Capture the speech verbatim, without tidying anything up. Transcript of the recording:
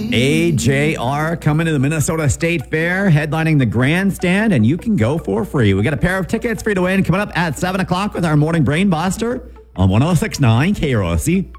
A J R coming to the Minnesota State Fair, headlining the grandstand, and you can go for free. We got a pair of tickets for you to win coming up at seven o'clock with our morning brain buster on one oh six point nine K R O C.